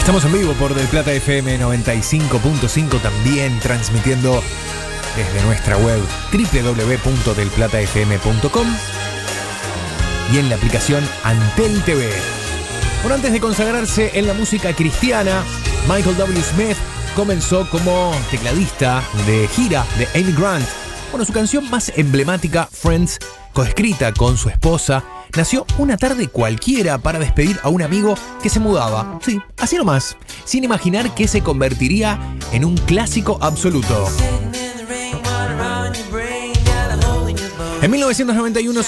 Estamos en vivo por Del Plata FM 95.5, también transmitiendo desde nuestra web www.delplatafm.com y en la aplicación Antel TV. Bueno, antes de consagrarse en la música cristiana, Michael W. Smith comenzó como tecladista de gira de Amy Grant. Bueno, su canción más emblemática, Friends, coescrita con su esposa, nació una tarde cualquiera para despedir a un amigo que se mudaba. Sí, así nomás, sin imaginar que se convertiría en un clásico absoluto. En 1991